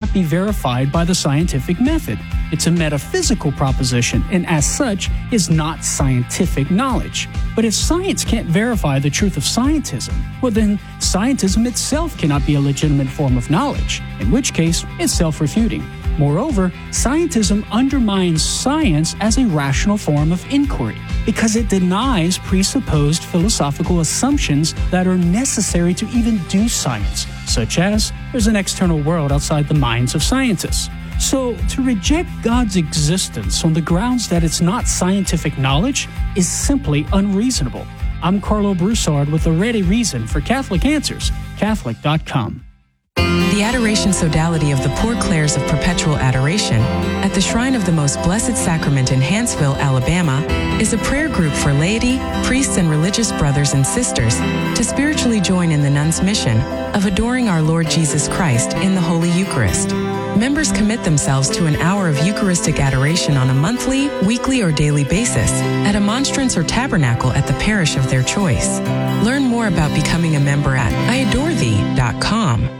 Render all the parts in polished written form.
cannot be verified by the scientific method. It's a metaphysical proposition, and as such, is not scientific knowledge. But if science can't verify the truth of scientism, well then, scientism itself cannot be a legitimate form of knowledge, in which case, it's self-refuting. Moreover, scientism undermines science as a rational form of inquiry because it denies presupposed philosophical assumptions that are necessary to even do science, such as there's an external world outside the minds of scientists. So, to reject God's existence on the grounds that it's not scientific knowledge is simply unreasonable. I'm Carlo Broussard with a ready reason for Catholic Answers, Catholic.com. The Adoration Sodality of the Poor Clares of Perpetual Adoration at the Shrine of the Most Blessed Sacrament in Hanceville, Alabama, is a prayer group for laity, priests, and religious brothers and sisters to spiritually join in the nuns' mission of adoring our Lord Jesus Christ in the Holy Eucharist. Members commit themselves to an hour of Eucharistic adoration on a monthly, weekly, or daily basis at a monstrance or tabernacle at the parish of their choice. Learn more about becoming a member at iadorethee.com.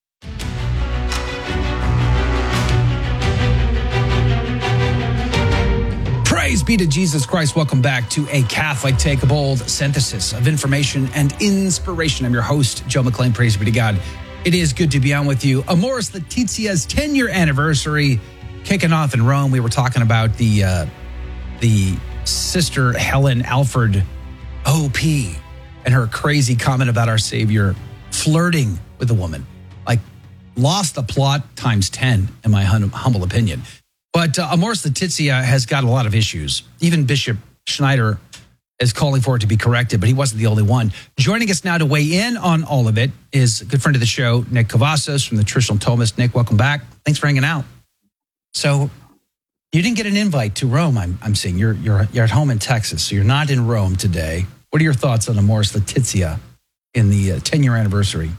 Praise be to Jesus Christ. Welcome back to A Catholic Take a Bold synthesis of information and inspiration. I'm your host, Joe McClain. Praise be to God. It is good to be on with you. Amoris Laetitia's 10-year anniversary kicking off in Rome. We were talking about the Sister Helen Alford OP and her crazy comment about our Savior flirting with a woman. Like, lost the plot times 10, in my humble opinion. But Amoris Laetitia has got a lot of issues. Even Bishop Schneider is calling for it to be corrected, but he wasn't the only one. Joining us now to weigh in on all of it is a good friend of the show, Nick Cavazos from the Traditional Thomist. Nick, welcome back. Thanks for hanging out. So you didn't get an invite to Rome, I'm seeing. You're at home in Texas, so you're not in Rome today. What are your thoughts on Amoris Laetitia in the 10-year anniversary?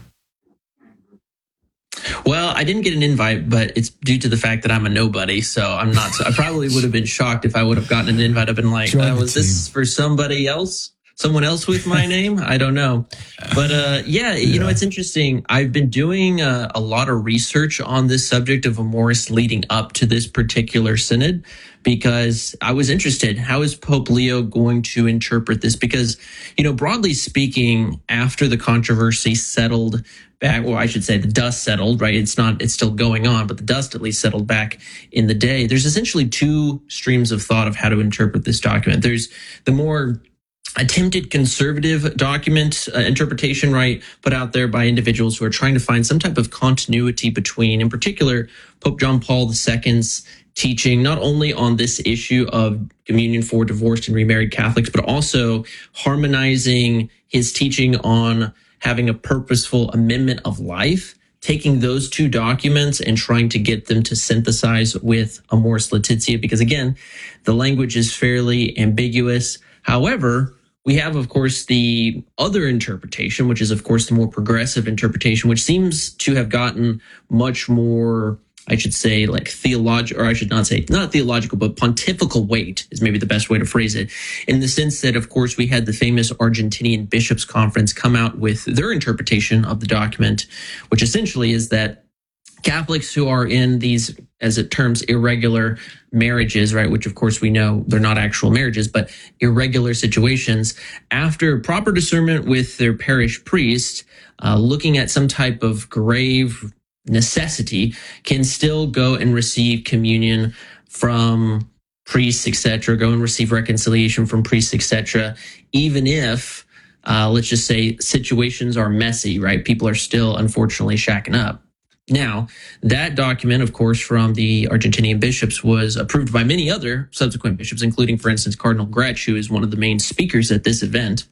Well, I didn't get an invite, but it's due to the fact that I'm a nobody. So I'm not. I probably would have been shocked if I would have gotten an invite. I've been like, was this for somebody else? Someone else with my name? I don't know. But yeah, you know, it's interesting. I've been doing a lot of research on this subject of Amoris leading up to this particular synod because I was interested. How is Pope Leo going to interpret this? Because, you know, broadly speaking, after the controversy settled back, or I should say the dust settled, right? It's still going on, but the dust at least settled back in the day. There's essentially two streams of thought of how to interpret this document. There's the more attempted conservative document interpretation, right, put out there by individuals who are trying to find some type of continuity between, in particular, Pope John Paul II's teaching, not only on this issue of communion for divorced and remarried Catholics, but also harmonizing his teaching on having a purposeful amendment of life, taking those two documents and trying to get them to synthesize with Amoris Laetitia, because again, the language is fairly ambiguous. However, we have, of course, the other interpretation, which is, of course, the more progressive interpretation, which seems to have gotten much more, I should say, like theological, or I should not say, not theological, but pontifical weight is maybe the best way to phrase it, in the sense that, of course, we had the famous Argentinian Bishops' Conference come out with their interpretation of the document, which essentially is that Catholics who are in these, as it terms, irregular marriages, right, which of course we know they're not actual marriages, but irregular situations, after proper discernment with their parish priest, looking at some type of grave necessity, can still go and receive communion from priests, etc., go and receive reconciliation from priests, etc., even if, let's just say, situations are messy, right? People are still, unfortunately, shacking up. Now, that document, of course, from the Argentinian bishops was approved by many other subsequent bishops, including, for instance, Cardinal Gretsch, who is one of the main speakers at this event.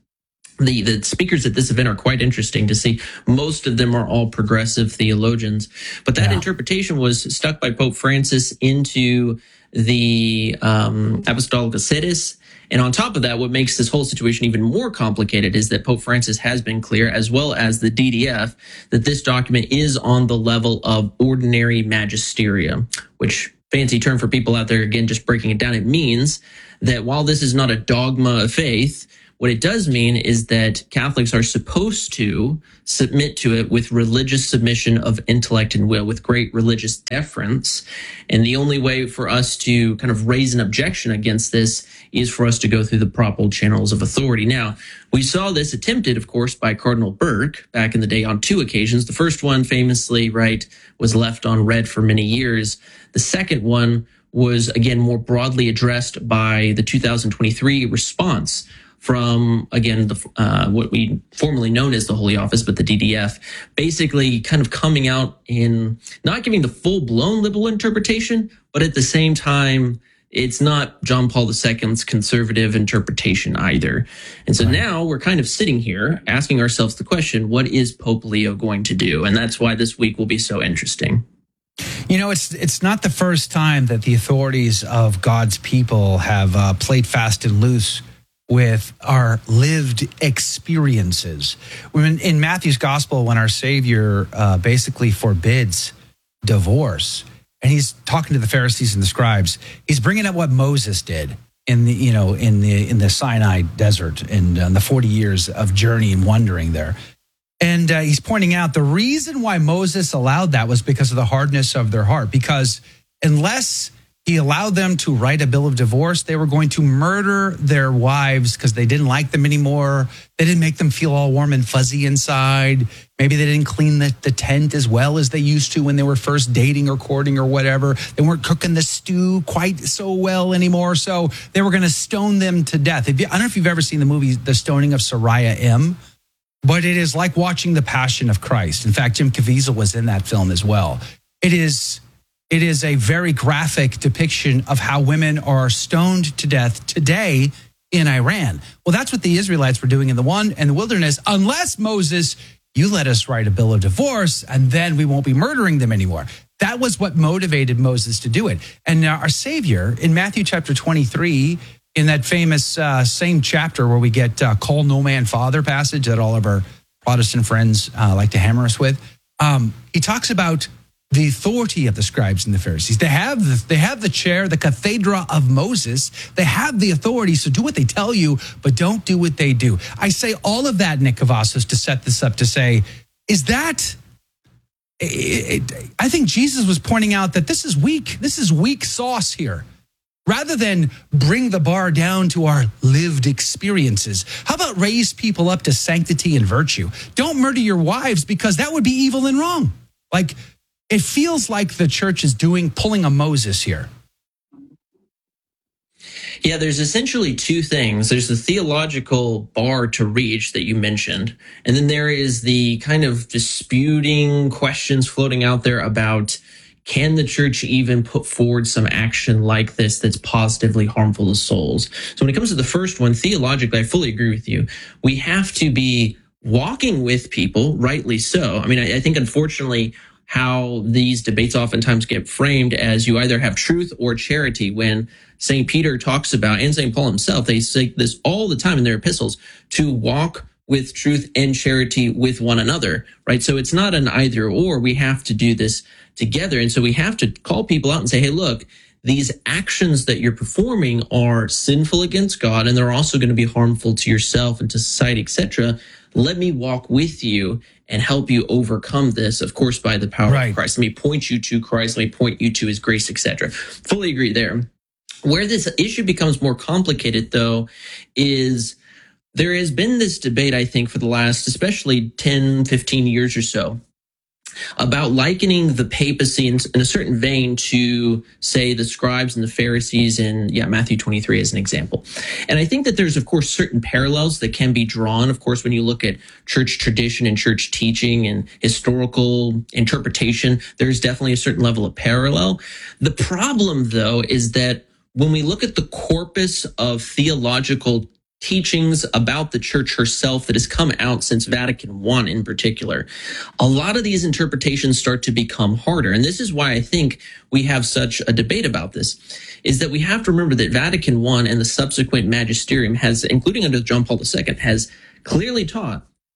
The speakers at this event are quite interesting to see. Most of them are all progressive theologians. But that interpretation was stuck by Pope Francis into the Apostolica Sedis. And on top of that, what makes this whole situation even more complicated is that Pope Francis has been clear, as well as the DDF, that this document is on the level of ordinary magisterium, which, fancy term for people out there, again, just breaking it down, it means that while this is not a dogma of faith, What it does mean is that Catholics are supposed to submit to it with religious submission of intellect and will, with great religious deference. And the only way for us to kind of raise an objection against this is for us to go through the proper channels of authority. Now, we saw this attempted, of course, by Cardinal Burke back in the day on 2 occasions. The first one, famously, right, was left on read for many years. The second one was, again, more broadly addressed by the 2023 response from, again, what we formerly known as the Holy Office, but the DDF, basically kind of coming out in not giving the full-blown liberal interpretation, but at the same time, it's not John Paul II's conservative interpretation either. And so now we're kind of sitting here asking ourselves the question, what is Pope Leo going to do? And that's why this week will be so interesting. You know, it's not the first time that the authorities of God's people have played fast and loose with our lived experiences. In Matthew's gospel, when our Savior basically forbids divorce, and he's talking to the Pharisees and the scribes, he's bringing up what Moses did in the Sinai desert and the 40 years of journey and wandering there. And he's pointing out the reason why Moses allowed that was because of the hardness of their heart. Because unless he allowed them to write a bill of divorce, they were going to murder their wives because they didn't like them anymore. They didn't make them feel all warm and fuzzy inside. Maybe they didn't clean the tent as well as they used to when they were first dating or courting or whatever. They weren't cooking the stew quite so well anymore. So they were going to stone them to death. I don't know if you've ever seen the movie The Stoning of Sariah M., but it is like watching The Passion of Christ. In fact, Jim Caviezel was in that film as well. It is a very graphic depiction of how women are stoned to death today in Iran. Well, that's what the Israelites were doing in the wilderness. Unless, Moses, you let us write a bill of divorce, and then we won't be murdering them anymore. That was what motivated Moses to do it. And our Savior, in Matthew chapter 23, in that famous same chapter where we get call no man father passage that all of our Protestant friends like to hammer us with, he talks about the authority of the scribes and the Pharisees. They have the chair, the cathedra of Moses. They have the authority, so do what they tell you, but don't do what they do. I say all of that, Nick Cavazos, to set this up to say, is that... I think Jesus was pointing out that this is weak. This is weak sauce here. Rather than bring the bar down to our lived experiences, how about raise people up to sanctity and virtue? Don't murder your wives because that would be evil and wrong. Like, it feels like the church is pulling a Moses here. Yeah, there's essentially two things. There's the theological bar to reach that you mentioned, and then there is the kind of disputing questions floating out there about, can the church even put forward some action like this that's positively harmful to souls? So when it comes to the first one, theologically, I fully agree with you. We have to be walking with people, rightly so. I mean, I think, unfortunately, how these debates oftentimes get framed as you either have truth or charity, when St. Peter talks about, and St. Paul himself, they say this all the time in their epistles, to walk with truth and charity with one another, right? So it's not an either or. We have to do this together. And so we have to call people out and say, hey, look, these actions that you're performing are sinful against God, and they're also going to be harmful to yourself and to society, etc. Let me walk with you and help you overcome this, of course, by the power of Christ. Let me point you to Christ. Let me point you to his grace, etc. Fully agree there. Where this issue becomes more complicated, though, is there has been this debate, I think, for the last especially 10, 15 years or so, about likening the papacy in a certain vein to, say, the scribes and the Pharisees in Matthew 23 as an example. And I think that there's, of course, certain parallels that can be drawn, of course, when you look at church tradition and church teaching and historical interpretation. There's definitely a certain level of parallel. The problem, though, is that when we look at the corpus of theological teachings about the church herself that has come out since Vatican I in particular, a lot of these interpretations start to become harder. And this is why I think we have such a debate about this, is that we have to remember that Vatican I and the subsequent magisterium has, including under John Paul II, has clearly taught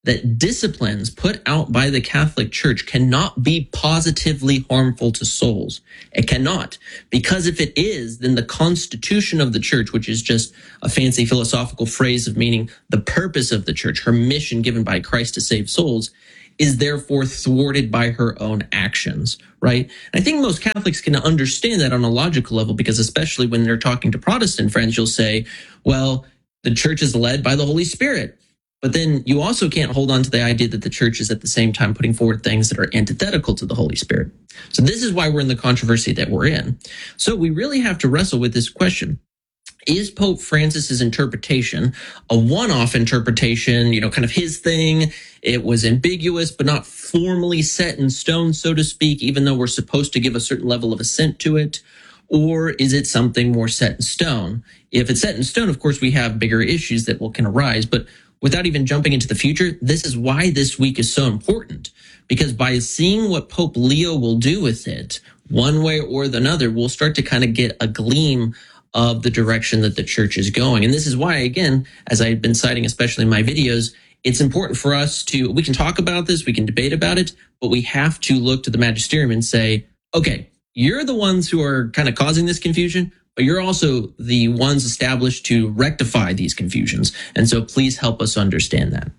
that disciplines put out by the Catholic Church cannot be positively harmful to souls. It cannot. Because if it is, then the constitution of the church, which is just a fancy philosophical phrase of meaning the purpose of the church, her mission given by Christ to save souls, is therefore thwarted by her own actions, right? And I think most Catholics can understand that on a logical level, because especially when they're talking to Protestant friends, you'll say, well, the church is led by the Holy Spirit. But then you also can't hold on to the idea that the church is at the same time putting forward things that are antithetical to the Holy Spirit. So this is why we're in the controversy that we're in. So we really have to wrestle with this question. Is Pope Francis's interpretation a one-off interpretation, kind of his thing? It was ambiguous, but not formally set in stone, so to speak, even though we're supposed to give a certain level of assent to it? Or is it something more set in stone? If it's set in stone, of course, we have bigger issues that can arise, but without even jumping into the future, this is why this week is so important, because by seeing what Pope Leo will do with it, one way or another, we'll start to kind of get a gleam of the direction that the church is going. And this is why, again, as I've been citing, especially in my videos, it's important for us we can talk about this, we can debate about it, but we have to look to the magisterium and say, okay, you're the ones who are kind of causing this confusion, but you're also the ones established to rectify these confusions. And so please help us understand that.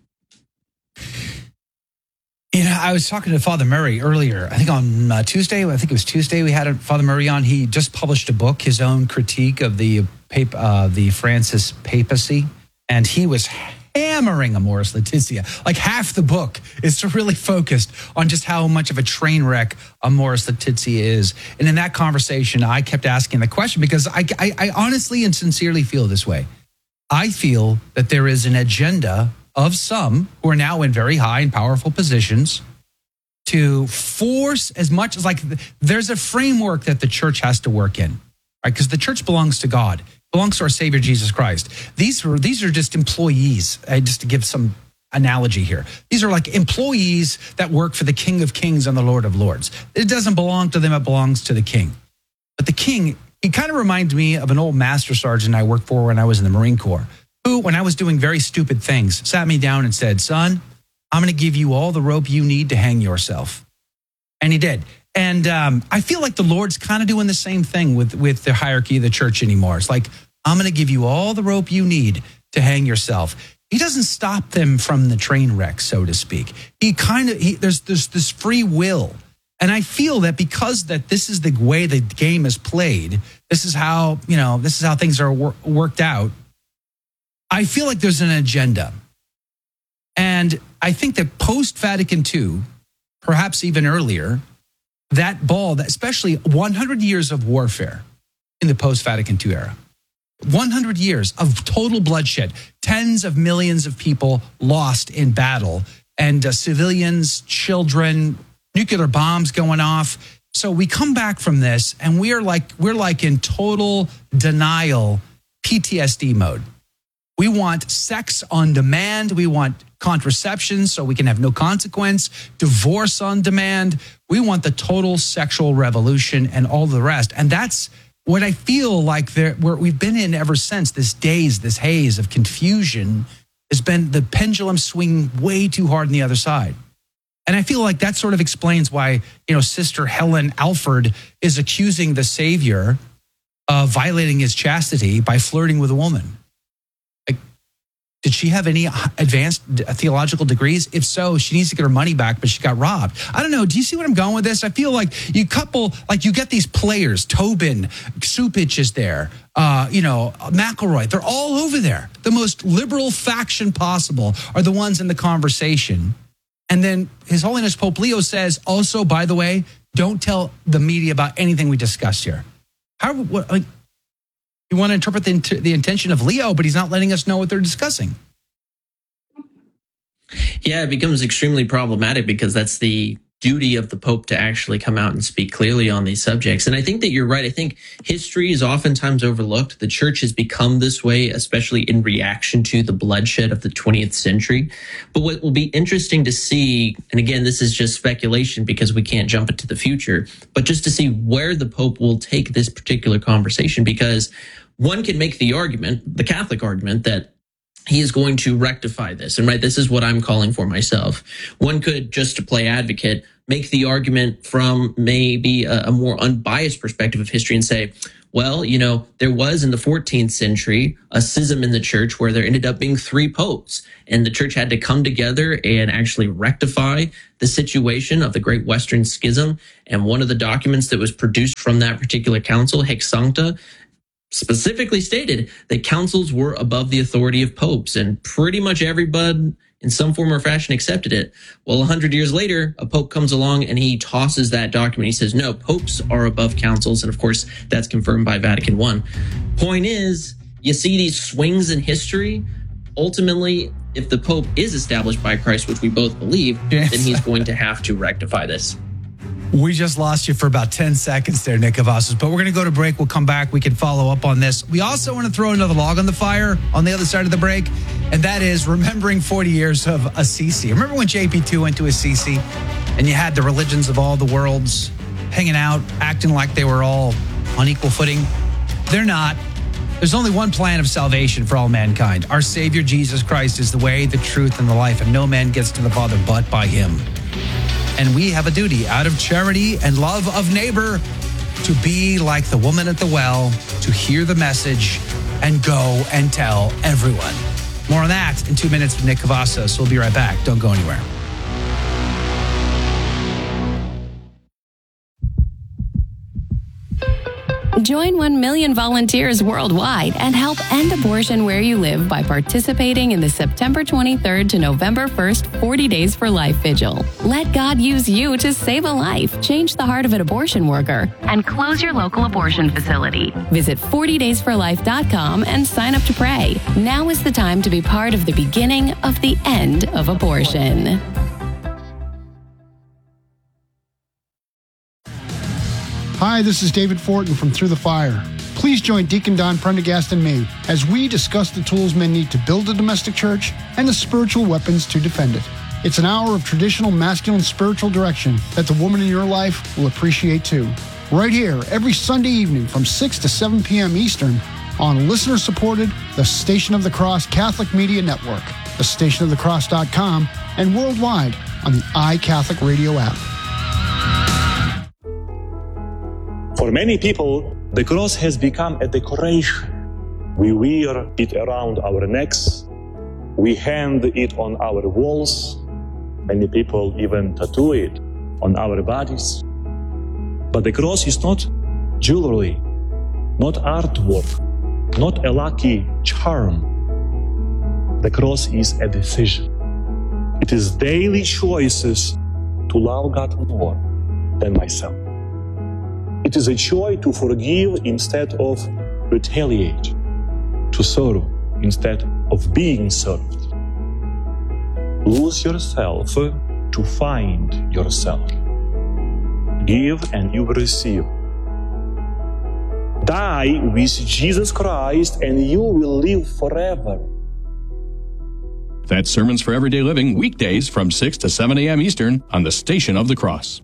I was talking to Father Murray earlier, I think on Tuesday. I think it was Tuesday we had Father Murray on. He just published a book, his own critique of the Francis papacy. And he was hammering Amoris Laetitia. Like half the book is really focused on just how much of a train wreck Amoris Laetitia is. And in that conversation, I kept asking the question because I honestly and sincerely feel this way. I feel that there is an agenda of some who are now in very high and powerful positions to force as much as there's a framework that the church has to work in, right? Because the church belongs to God. Belongs to our Savior, Jesus Christ. These are just employees, just to give some analogy here. These are like employees that work for the King of Kings and the Lord of Lords. It doesn't belong to them, it belongs to the King. But the King, he kind of reminds me of an old master sergeant I worked for when I was in the Marine Corps, who, when I was doing very stupid things, sat me down and said, son, I'm going to give you all the rope you need to hang yourself. And he did. And I feel like the Lord's kind of doing the same thing with the hierarchy of the church anymore. It's like, I'm going to give you all the rope you need to hang yourself. He doesn't stop them from the train wreck, so to speak. There's this free will. And I feel that because that this is the way the game is played, this is how things are worked out. I feel like there's an agenda. And I think that post-Vatican II, perhaps even earlier, that especially 100 years of warfare in the post-Vatican II era, 100 years of total bloodshed, tens of millions of people lost in battle, and civilians, children, nuclear bombs going off. So we come back from this and we're like in total denial, PTSD mode. We want sex on demand. We want contraception so we can have no consequence, divorce on demand. We want the total sexual revolution and all the rest. And that's what I feel like we've been in ever since. This haze of confusion has been the pendulum swinging way too hard on the other side. And I feel like that sort of explains why, Sister Helen Alford is accusing the Savior of violating his chastity by flirting with a woman. Did she have any advanced theological degrees? If so, she needs to get her money back, but she got robbed. I don't know. Do you see what I'm going with this? I feel like you get these players. Tobin, Supich is there. McElroy. They're all over there. The most liberal faction possible are the ones in the conversation. And then His Holiness Pope Leo says, also, by the way, don't tell the media about anything we discussed here. You want to interpret the intention of Leo, but he's not letting us know what they're discussing. Yeah, it becomes extremely problematic because that's the duty of the Pope to actually come out and speak clearly on these subjects. And I think that you're right. I think history is oftentimes overlooked. The church has become this way, especially in reaction to the bloodshed of the 20th century. But what will be interesting to see, and again, this is just speculation because we can't jump into the future, but just to see where the Pope will take this particular conversation, because one can make the argument, the Catholic argument, that he is going to rectify this. And right, this is what I'm calling for myself. One could, just to play advocate, make the argument from maybe a more unbiased perspective of history and say, well, you know, there was in the 14th century a schism in the church where there ended up being 3 popes, and the church had to come together and actually rectify the situation of the Great Western Schism. And one of the documents that was produced from that particular council, Haec Sancta, specifically stated that councils were above the authority of popes, and pretty much everybody in some form or fashion accepted it. Well, 100 years later, a pope comes along and he tosses that document. He says, no, popes are above councils. And of course, that's confirmed by Vatican I. Point is, you see these swings in history. Ultimately, if the pope is established by Christ, which we both believe, then he's going to have to rectify this. We just lost you for about 10 seconds there, Nick Cavazos, but we're going to go to break. We'll come back. We can follow up on this. We also want to throw another log on the fire on the other side of the break, and that is remembering 40 years of Assisi. Remember when JP2 went to Assisi and you had the religions of all the worlds hanging out, acting like they were all on equal footing? They're not. There's only one plan of salvation for all mankind. Our Savior, Jesus Christ, is the way, the truth, and the life, and no man gets to the Father but by him. And we have a duty out of charity and love of neighbor to be like the woman at the well, to hear the message and go and tell everyone. More on that in 2 minutes with Nick Cavazos. We'll be right back. Don't go anywhere. Join 1 million volunteers worldwide and help end abortion where you live by participating in the September 23rd to November 1st 40 Days for Life Vigil. Let God use you to save a life, change the heart of an abortion worker, and close your local abortion facility. Visit 40daysforlife.com and sign up to pray. Now is the time to be part of the beginning of the end of abortion. Hi, this is David Fortin from Through the Fire. Please join Deacon Don Prendergast and me as we discuss the tools men need to build a domestic church and the spiritual weapons to defend it. It's an hour of traditional masculine spiritual direction that the woman in your life will appreciate too. Right here, every Sunday evening from 6 to 7 p.m. Eastern on listener-supported The Station of the Cross Catholic Media Network, thestationofthecross.com, and worldwide on the iCatholic Radio app. For many people, the cross has become a decoration. We wear it around our necks. We hang it on our walls. Many people even tattoo it on our bodies. But the cross is not jewelry, not artwork, not a lucky charm. The cross is a decision. It is daily choices to love God more than myself. It is a choice to forgive instead of retaliate, to serve instead of being served. Lose yourself to find yourself. Give and you will receive. Die with Jesus Christ and you will live forever. That's Sermons for Everyday Living, weekdays from 6 to 7 a.m. Eastern on the Station of the Cross.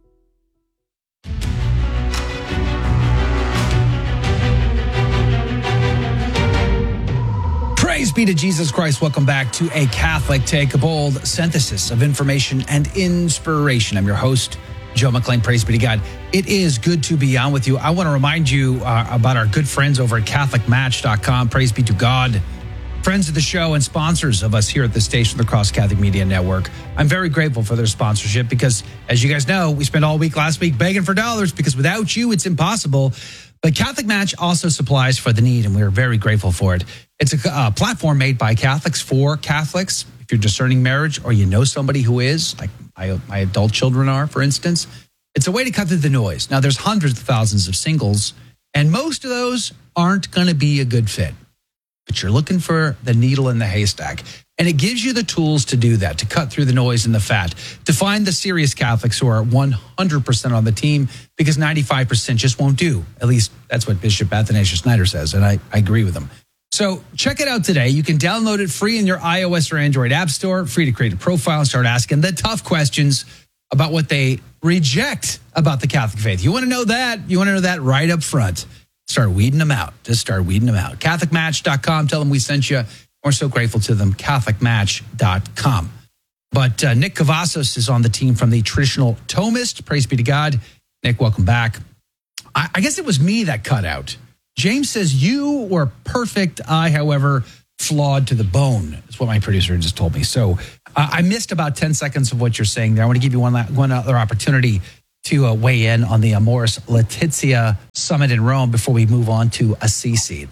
Praise be to Jesus Christ. Welcome back to A Catholic Take, a bold synthesis of information and inspiration. I'm your host, Joe McLean. Praise be to God. It is good to be on with you. I want to remind you about our good friends over at CatholicMatch.com. Praise be to God. Friends of the show and sponsors of us here at the Station of the Cross Catholic Media Network. I'm very grateful for their sponsorship because, as you guys know, we spent all week last week begging for dollars because without you, it's impossible. But Catholic Match also supplies for the need, and we are very grateful for it. It's a platform made by Catholics for Catholics. If you're discerning marriage or you know somebody who is, like my adult children are, for instance, it's a way to cut through the noise. Now, there's hundreds of thousands of singles, and most of those aren't going to be a good fit. But you're looking for the needle in the haystack. And it gives you the tools to do that, to cut through the noise and the fat, to find the serious Catholics who are 100% on the team, because 95% just won't do. At least that's what Bishop Athanasius Schneider says, and I agree with him. So check it out today. You can download it free in your iOS or Android app store, free to create a profile and start asking the tough questions about what they reject about the Catholic faith. You want to know that? You want to know that right up front. Start weeding them out. Just start weeding them out. CatholicMatch.com. Tell them we sent you. We're so grateful to them, CatholicMatch.com. But Nick Cavazos is on the team from the Traditional Thomist. Praise be to God. Nick, welcome back. I guess it was me that cut out. James says, you were perfect. I, however, flawed to the bone, is what my producer just told me. So I missed about 10 seconds of what you're saying there. I want to give you one other opportunity to weigh in on the Amoris Laetitia Summit in Rome before we move on to Assisi.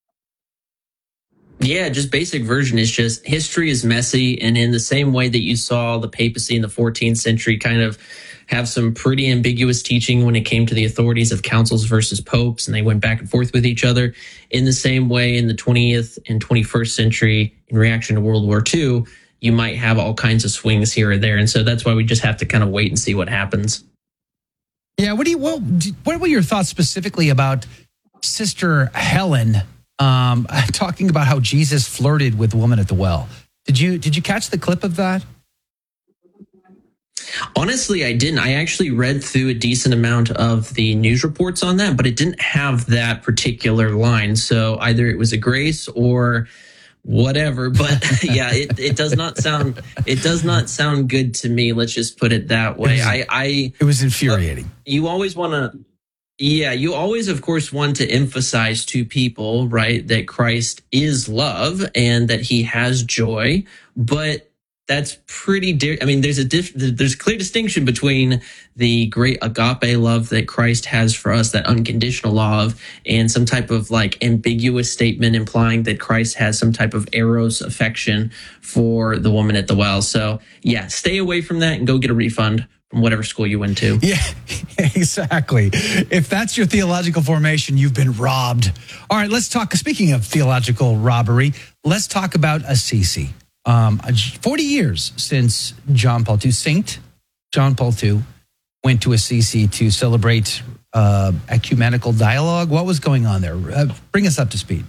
Yeah, just basic version is just history is messy. And in the same way that you saw the papacy in the 14th century kind of have some pretty ambiguous teaching when it came to the authorities of councils versus popes, and they went back and forth with each other. In the same way, in the 20th and 21st century, in reaction to World War II, you might have all kinds of swings here or there. And so that's why we just have to kind of wait and see what happens. Yeah, what were your thoughts specifically about Sister Helen talking about how Jesus flirted with the woman at the well? Did you catch the clip of that? Honestly, I didn't. I actually read through a decent amount of the news reports on that, but it didn't have that particular line. So either it was a grace or whatever. But yeah, it does not sound good to me. Let's just put it that way. It was infuriating. You always want to. Yeah, you always, of course, want to emphasize to people, right, that Christ is love and that he has joy, but that's pretty there's a clear distinction between the great agape love that Christ has for us, that unconditional love, and some type of like ambiguous statement implying that Christ has some type of eros affection for the woman at the well. So yeah, stay away from that and go get a refund from whatever school you went to. Yeah, exactly. If that's your theological formation, you've been robbed. All right, let's talk. Speaking of theological robbery, let's talk about Assisi. 40 years since Saint John Paul II went to Assisi to celebrate ecumenical dialogue. What was going on there? Bring us up to speed.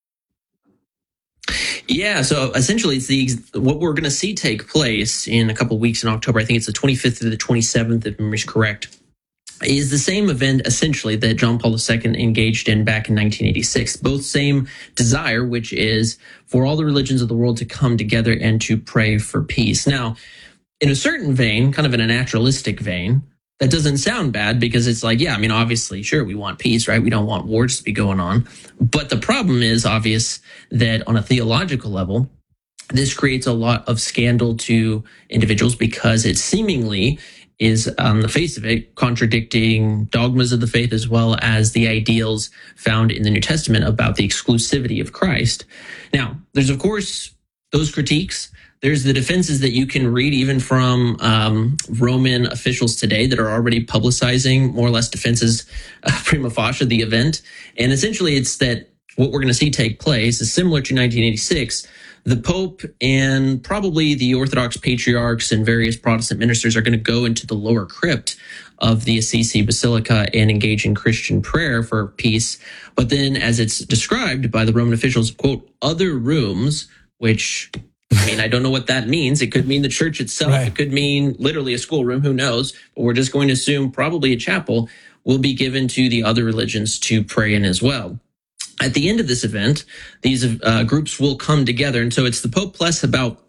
Yeah, so essentially it's what we're going to see take place in a couple of weeks in October. I think it's the 25th to the 27th, if memory is correct, is the same event essentially that John Paul II engaged in back in 1986. Both same desire, which is for all the religions of the world to come together and to pray for peace. Now, in a certain vein, kind of in a naturalistic vein, that doesn't sound bad because it's like, yeah, obviously, sure, we want peace, right? We don't want wars to be going on. But the problem is obvious that on a theological level, this creates a lot of scandal to individuals because it seemingly is, on the face of it, contradicting dogmas of the faith as well as the ideals found in the New Testament about the exclusivity of Christ. Now, there's, of course, those critiques. There's the defenses that you can read even from Roman officials today that are already publicizing more or less defenses prima facie the event. And essentially it's that what we're going to see take place is similar to 1986. The Pope and probably the Orthodox patriarchs and various Protestant ministers are going to go into the lower crypt of the Assisi Basilica and engage in Christian prayer for peace. But then, as it's described by the Roman officials, quote, other rooms, which, I don't know what that means. It could mean the church itself. Right. It could mean literally a schoolroom. Who knows? But we're just going to assume probably a chapel will be given to the other religions to pray in as well. At the end of this event, these groups will come together. And so it's the Pope plus about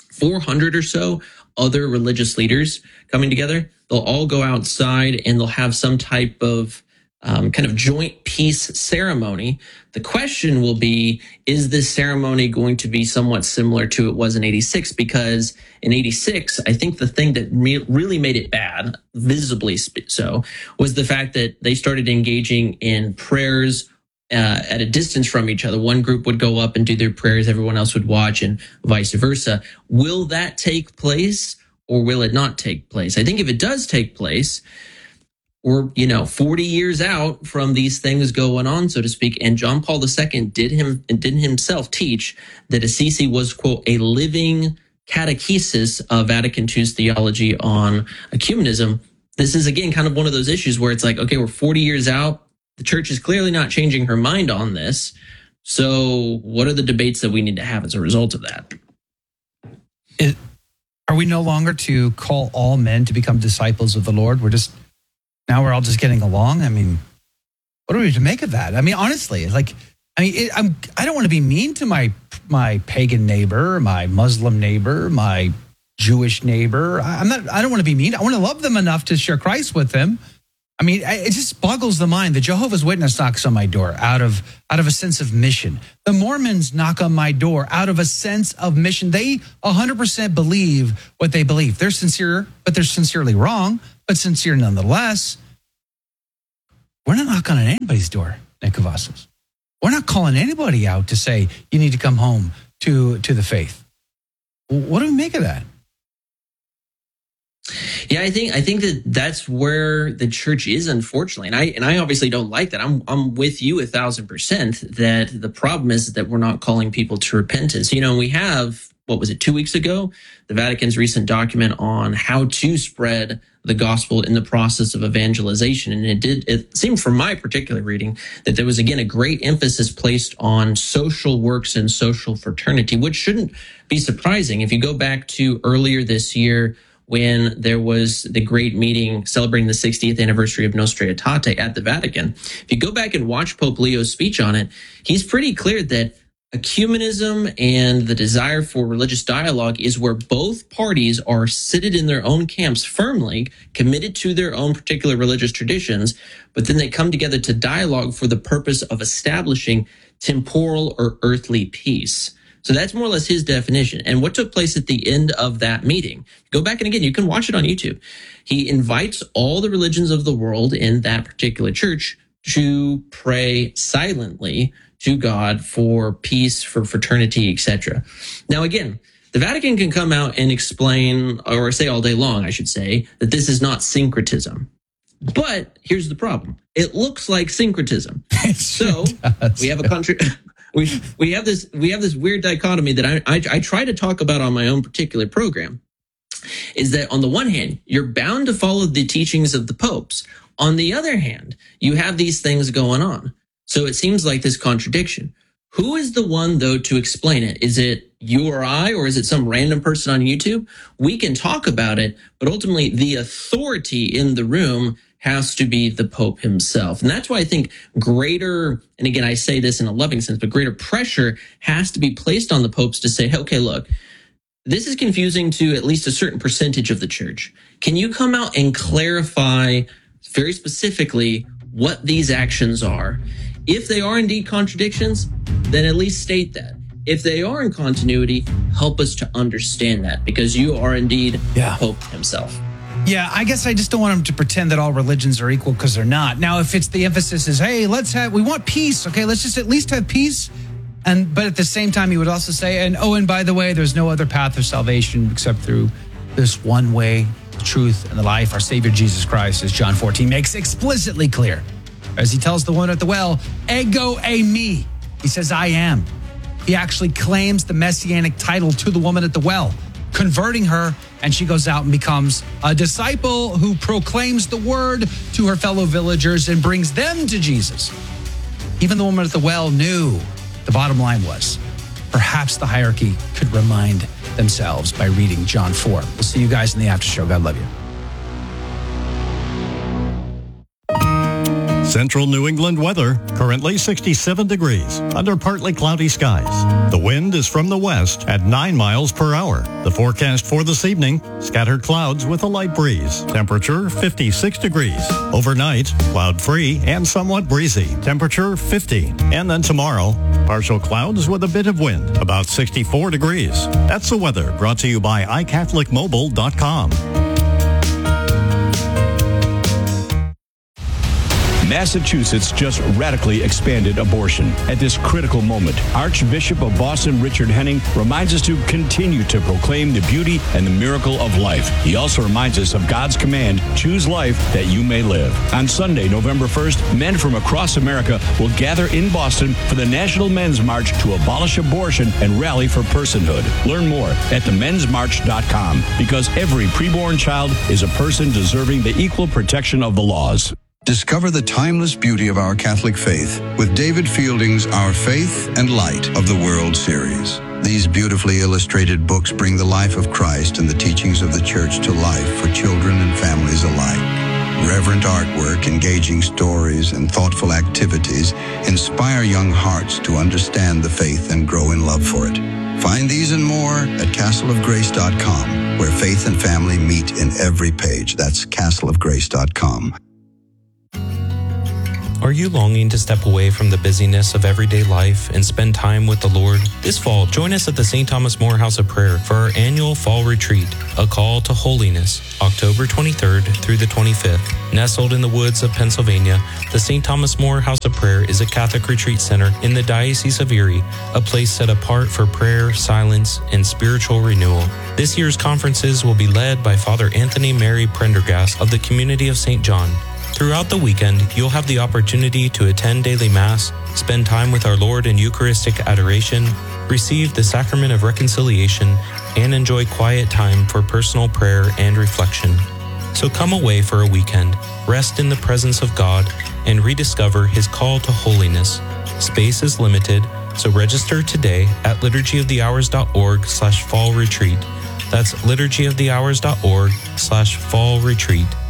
400 or so other religious leaders coming together. They'll all go outside and they'll have some type of kind of joint peace ceremony. The question will be, is this ceremony going to be somewhat similar to it was in 86? Because in 86, I think the thing that really made it bad, visibly so, was the fact that they started engaging in prayers at a distance from each other. One group would go up and do their prayers, everyone else would watch, and vice versa. Will that take place or will it not take place? I think if it does take place, we're 40 years out from these things going on, so to speak. And John Paul II did himself teach that Assisi was, quote, a living catechesis of Vatican II's theology on ecumenism. This is, again, kind of one of those issues where it's like, okay, we're 40 years out. The church is clearly not changing her mind on this. So what are the debates that we need to have as a result of that? Are we no longer to call all men to become disciples of the Lord? Now we're all just getting along? what are we to make of that? Honestly, I don't want to be mean to my my pagan neighbor, my Muslim neighbor, my Jewish neighbor. I don't want to be mean. I want to love them enough to share Christ with them. I mean, it just boggles the mind. The Jehovah's Witness knocks on my door out of a sense of mission. The Mormons knock on my door out of a sense of mission. They 100% believe what they believe. They're sincere, but they're sincerely wrong, but sincere nonetheless. We're not knocking on anybody's door, Nick Cavazos. We're not calling anybody out to say, you need to come home to the faith. What do we make of that? Yeah, I think that's where the church is, unfortunately, and I obviously don't like that. I'm with you 1,000% that the problem is that we're not calling people to repentance. You know, we have, what was it, 2 weeks ago, the Vatican's recent document on how to spread the gospel in the process of evangelization, and it seemed from my particular reading that there was again a great emphasis placed on social works and social fraternity, which shouldn't be surprising. If you go back to earlier this year, when there was the great meeting celebrating the 60th anniversary of Nostra Aetate at the Vatican. If you go back and watch Pope Leo's speech on it, he's pretty clear that ecumenism and the desire for religious dialogue is where both parties are seated in their own camps firmly, committed to their own particular religious traditions, but then they come together to dialogue for the purpose of establishing temporal or earthly peace. So that's more or less his definition. And what took place at the end of that meeting? Go back and again, you can watch it on YouTube. He invites all the religions of the world in that particular church to pray silently to God for peace, for fraternity, etc. Now, again, the Vatican can come out and explain, or say all day long, I should say, that this is not syncretism. But here's the problem. It looks like syncretism. So we have a country... We have this weird dichotomy that I try to talk about on my own particular program, is that on the one hand, you're bound to follow the teachings of the popes. On the other hand, you have these things going on. So it seems like this contradiction. Who is the one, though, to explain it? Is it you or I, or is it some random person on YouTube? We can talk about it, but ultimately the authority in the room has to be the Pope himself. And that's why I think greater, and again, I say this in a loving sense, but greater pressure has to be placed on the popes to say, hey, okay, look, this is confusing to at least a certain percentage of the church. Can you come out and clarify very specifically what these actions are? If they are indeed contradictions, then at least state that. If they are in continuity, help us to understand that, because you are indeed Pope himself. Yeah, I guess I just don't want them to pretend that all religions are equal, because they're not. Now, if it's the emphasis is, hey, we want peace. Okay, let's just at least have peace. But at the same time, he would also say, and by the way, there's no other path of salvation except through this one way, the truth, and the life, our Savior Jesus Christ, as John 14 makes explicitly clear. As he tells the one at the well, ego eimi. He says, I am. He actually claims the messianic title to the woman at the well, converting her, and she goes out and becomes a disciple who proclaims the word to her fellow villagers and brings them to Jesus. Even the woman at the well knew the bottom line was perhaps the hierarchy could remind themselves by reading John 4. We'll see you guys in the after show. God love you. Central New England weather, currently 67 degrees, under partly cloudy skies. The wind is from the west at 9 miles per hour. The forecast for this evening, scattered clouds with a light breeze. Temperature 56 degrees. Overnight, cloud-free and somewhat breezy. Temperature 50. And then tomorrow, partial clouds with a bit of wind, about 64 degrees. That's the weather brought to you by iCatholicMobile.com. Massachusetts just radically expanded abortion. At this critical moment, Archbishop of Boston Richard Henning reminds us to continue to proclaim the beauty and the miracle of life. He also reminds us of God's command, choose life that you may live. On Sunday, November 1st, men from across America will gather in Boston for the National Men's March to abolish abortion and rally for personhood. Learn more at themensmarch.com, because every preborn child is a person deserving the equal protection of the laws. Discover the timeless beauty of our Catholic faith with David Fielding's Our Faith and Light of the World series. These beautifully illustrated books bring the life of Christ and the teachings of the Church to life for children and families alike. Reverent artwork, engaging stories, and thoughtful activities inspire young hearts to understand the faith and grow in love for it. Find these and more at castleofgrace.com, where faith and family meet in every page. That's castleofgrace.com. Are you longing to step away from the busyness of everyday life and spend time with the Lord? This fall, join us at the St. Thomas More House of Prayer for our annual Fall Retreat, A Call to Holiness, October 23rd through the 25th. Nestled in the woods of Pennsylvania, the St. Thomas More House of Prayer is a Catholic retreat center in the Diocese of Erie, a place set apart for prayer, silence, and spiritual renewal. This year's conferences will be led by Father Anthony Mary Prendergast of the Community of St. John. Throughout the weekend, you'll have the opportunity to attend daily Mass, spend time with our Lord in Eucharistic adoration, receive the Sacrament of Reconciliation, and enjoy quiet time for personal prayer and reflection. So come away for a weekend, rest in the presence of God, and rediscover His call to holiness. Space is limited, so register today at liturgyofthehours.org/fall retreat. That's liturgyofthehours.org/fall retreat.